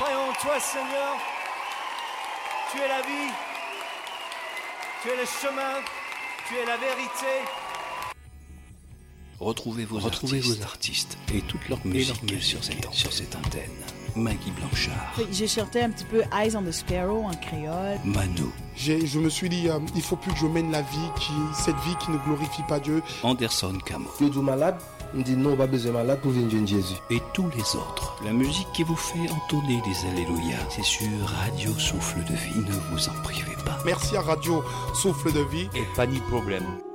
Croyons en toi, Seigneur. Tu es la vie. Tu es le chemin. Tu es la vérité. Retrouvez vos artistes et toute leur musique sur cette antenne. Maggie Blanchard. J'ai chanté un petit peu Eyes on the Sparrow en créole. Manu. Je me suis dit, il faut plus que je mène cette vie qui ne glorifie pas Dieu. Anderson Camo. Je suis malade, on dit non, pas besoin de malade pour venir Jésus. Et tous les autres. La musique qui vous fait entonner les Alléluia, c'est sur Radio Souffle de Vie. Ne vous en privez pas. Merci à Radio Souffle de Vie. Et pas ni problème.